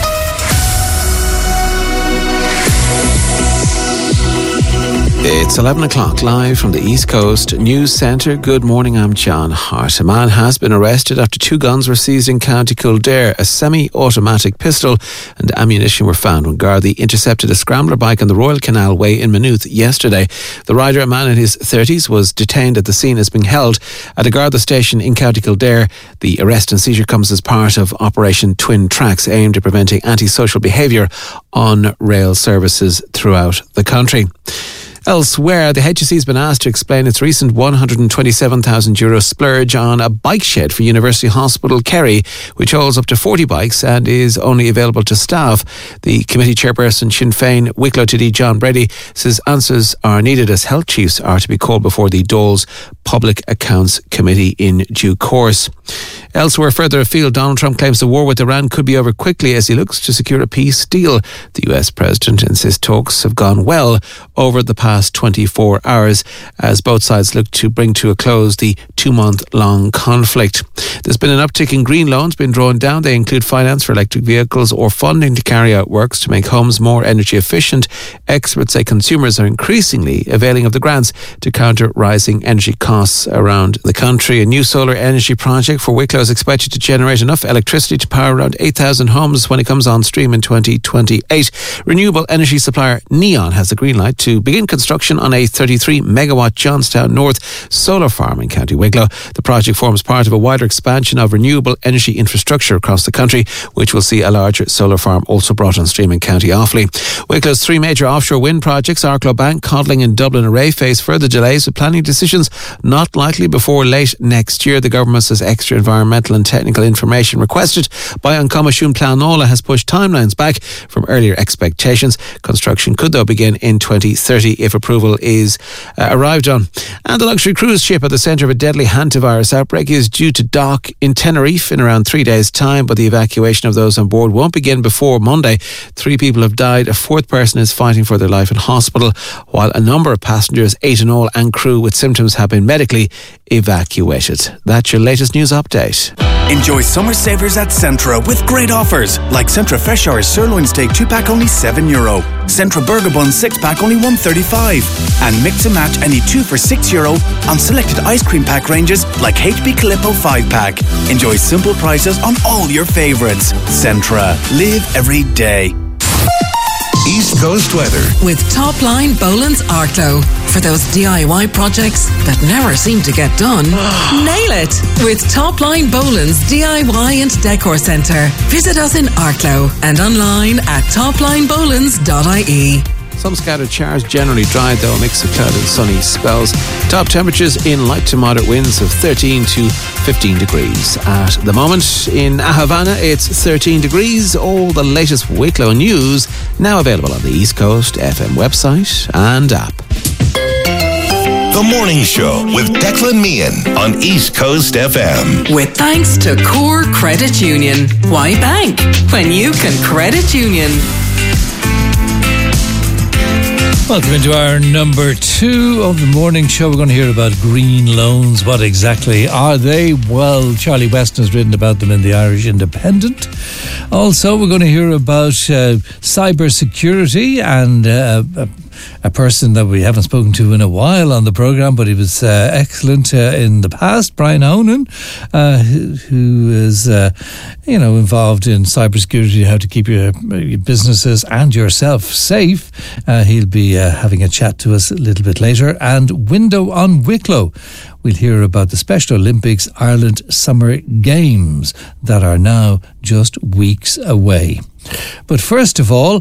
[SPEAKER 25] It's eleven o'clock live from the East Coast News Centre. Good morning, I'm John Hart. A man has been arrested after two guns were seized in County Kildare. A semi-automatic pistol and ammunition were found when Gardaí intercepted a scrambler bike on the Royal Canal Way in Maynooth yesterday. The rider, a man in his thirties, was detained at the scene as being held at a Garda station in County Kildare. The arrest and seizure comes as part of Operation Twin Tracks, aimed at preventing antisocial behaviour on rail services throughout the country. Elsewhere, the H S E has been asked to explain its recent one hundred twenty-seven thousand euro splurge on a bike shed for University Hospital Kerry, which holds up to forty bikes and is only available to staff. The committee chairperson, Sinn Féin Wicklow T D John Brady, says answers are needed as health chiefs are to be called before the Dáil's Public Accounts Committee in due course. Elsewhere, further afield, Donald Trump claims the war with Iran could be over quickly as he looks to secure a peace deal. The U S president insists talks have gone well over the past twenty-four hours as both sides look to bring to a close the two-month-long conflict. There's been an uptick in green loans being drawn down. They include finance for electric vehicles or funding to carry out works to make homes more energy efficient. Experts say consumers are increasingly availing of the grants to counter rising energy costs around the country. A new solar energy project for Wicklow is expected to generate enough electricity to power around eight thousand homes when it comes on stream in twenty twenty-eight. Renewable energy supplier Neon has the green light to begin construction on a thirty-three megawatt Johnstown North solar farm in County Wicklow. The project forms part of a wider expansion of renewable energy infrastructure across the country, which will see a larger solar farm also brought on stream in County Offaly. Wicklow's three major offshore wind projects, Arklow Bank, Codling and Dublin Array, face further delays with planning decisions not likely before late next year. The government says extra environmental and technical information requested by An Comisiún Pleanála has pushed timelines back from earlier expectations. Construction could though begin in twenty thirty if approval is uh, arrived on. And the luxury cruise ship at the centre of a deadly hantavirus outbreak is due to dock in Tenerife in around three days' time, but the evacuation of those on board won't begin before Monday. Three people have died. A fourth person is fighting for their life in hospital, while a number of passengers, eight in all, and crew with symptoms have been medically evacuated. That's your latest news update.
[SPEAKER 26] Enjoy summer savers at Centra with great offers like Centra Fresh Hours Sirloin Steak two pack only seven euro, Centra Burger Bun six pack only one thirty-five, and mix and match any two for six euro on selected ice cream pack ranges like H B Calippo five pack. Enjoy simple prices on all your favourites. Centra. Live every day.
[SPEAKER 4] East Coast weather
[SPEAKER 5] with Topline Boland's Arklow. For those D I Y projects that never seem to get done, nail it with Topline Boland's D I Y and Decor Centre. Visit us in Arklow and online at topline bolands dot i e.
[SPEAKER 25] Some scattered showers, generally dry though, a mix of cloud and sunny spells. Top temperatures in light to moderate winds of thirteen to fifteen degrees. At the moment in Havana, it's thirteen degrees. All the latest Wicklow news now available on the East Coast F M website and app.
[SPEAKER 4] The Morning Show with Declan Meehan on East Coast F M.
[SPEAKER 5] With thanks to Core Credit Union. Why bank when you can credit union?
[SPEAKER 2] Welcome into our number two of the morning show. We're going to hear about green loans. What exactly are they? Well, Charlie Weston has written about them in the Irish Independent. Also, we're going to hear about uh, cyber security and uh, a, a person that we haven't spoken to in a while on the programme, but he was uh, excellent uh, in the past, Brian Honan, uh, who, who is uh, you know, involved in cybersecurity, how to keep your, your businesses and yourself safe. Uh, he'll be uh, having a chat to us a little bit later. And Window on Wicklow. We'll hear about the Special Olympics Ireland Summer Games that are now just weeks away. But first of all,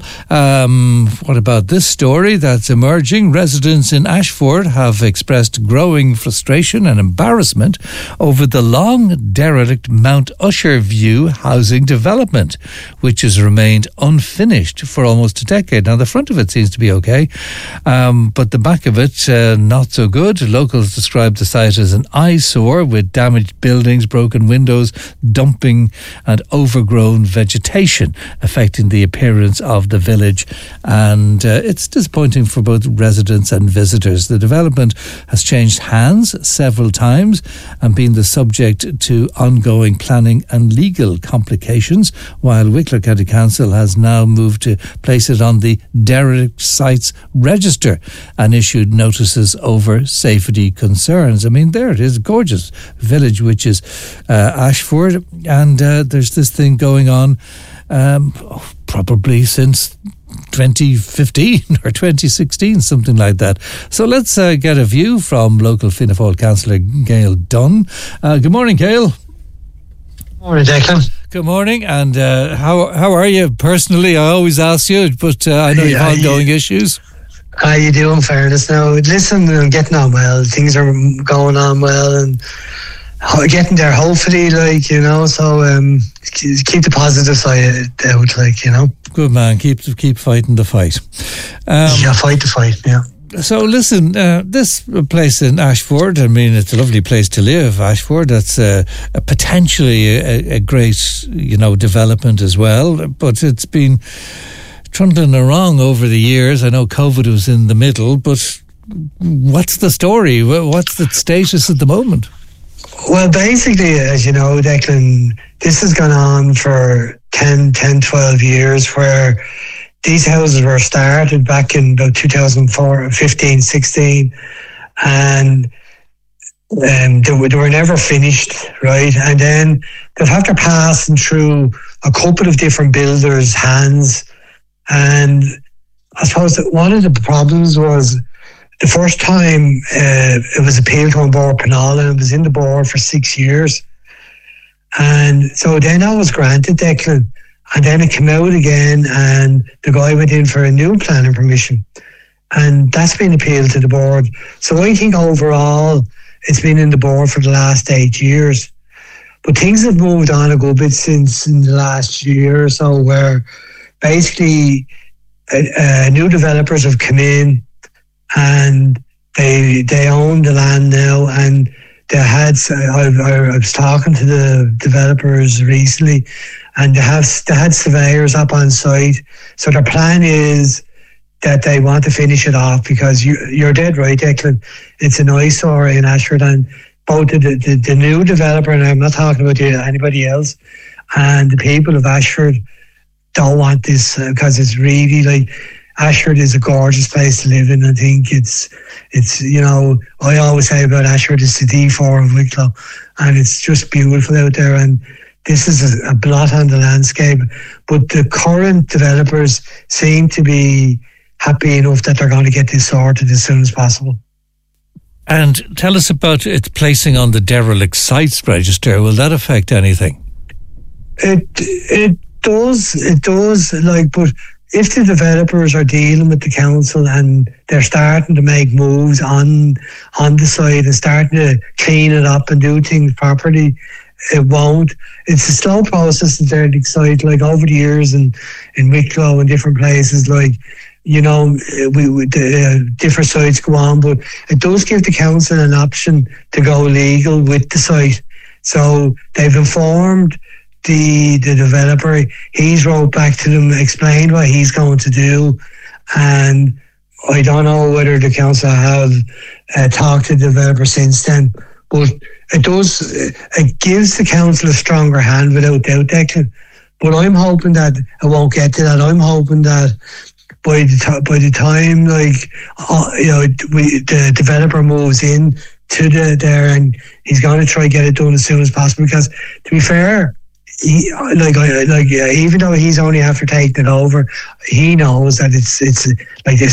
[SPEAKER 2] um, what about this story that's emerging? Residents in Ashford have expressed growing frustration and embarrassment over the long derelict Mount Usher View housing development, which has remained unfinished for almost a decade. Now, the front of it seems to be okay, um, but the back of it, uh, not so good. Locals describe the site as an eyesore with damaged buildings, broken windows, dumping and overgrown vegetation, affecting the appearance of the village, and uh, it's disappointing for both residents and visitors. The development has changed hands several times and been the subject to ongoing planning and legal complications, while Wicklow County Council has now moved to place it on the derelict sites register and issued notices over safety concerns. I mean, there it is, gorgeous village, which is uh, Ashford, and uh, there's this thing going on Um, probably since twenty fifteen or twenty sixteen, something like that. So let's uh, get a view from local Fianna Fáil councillor Gail Dunn. Uh, good morning, Gail.
[SPEAKER 14] Morning, Declan.
[SPEAKER 2] Good morning, and uh, how how are you personally? I always ask you, but uh, I know
[SPEAKER 14] yeah,
[SPEAKER 2] you've ongoing
[SPEAKER 14] yeah.
[SPEAKER 2] issues.
[SPEAKER 14] How you doing, fairness? Now, listen, I'm getting on well. Things are going on well, and getting there, hopefully, like, you know, so um, keep the positive side out, like, you know.
[SPEAKER 2] Good man, keep keep fighting the fight. Um,
[SPEAKER 14] yeah, fight the fight, yeah.
[SPEAKER 2] So listen, uh, this place in Ashford, I mean, it's a lovely place to live, Ashford. That's uh, a potentially a, a great, you know, development as well, but it's been trundling along over the years. I know COVID was in the middle, but what's the story? What's the status at the moment?
[SPEAKER 14] Well, basically, as you know, Declan, this has gone on for ten, ten, twelve years, where these houses were started back in about two thousand four, fifteen, sixteen, and um, they, were, they were never finished, right? And then they've after passing through a couple of different builders' hands, and I suppose that one of the problems was the first time uh, it was appealed to on board Penal, and it was in the board for six years. And so then I was granted, Declan, and then it came out again, and the guy went in for a new planning permission. And that's been appealed to the board. So I think overall it's been in the board for the last eight years. But things have moved on a good bit since in the last year or so, where basically uh, uh, new developers have come in, and they they own the land now, and they had. I, I was talking to the developers recently, and they have they had surveyors up on site. So their plan is that they want to finish it off, because you you're dead right, Declan. It's an eyesore in Ashford, and both the, the the new developer, and I'm not talking about anybody else, and the people of Ashford don't want this, because uh, it's really like. Ashford is a gorgeous place to live in. I think it's, it's you know, I always say about Ashford, it's the D four of Wicklow, and it's just beautiful out there. And this is a, a blot on the landscape. But the current developers seem to be happy enough that they're going to get this sorted as soon as possible.
[SPEAKER 2] And tell us about its placing on the derelict sites register. Will that affect anything?
[SPEAKER 14] It it does. It does. Like, but if the developers are dealing with the council and they're starting to make moves on on the site and starting to clean it up and do things properly, it won't. It's a slow process in Derry site, like over the years and in Wicklow and different places, like, you know, we, we the, uh, different sites go on, but it does give the council an option to go legal with the site. So they've informed the the developer. He's wrote back to them, explained what he's going to do, and I don't know whether the council have uh, talked to the developer since then, but it does, it gives the council a stronger hand without doubt, Declan. But I'm hoping that it won't get to that. I'm hoping that by the t- by the time, like, uh, you know, we, the developer moves in to the there, and he's going to try to get it done as soon as possible. Because, to be fair, he, like, like, uh, even though he's only after taking it over, he knows that it's it's like this.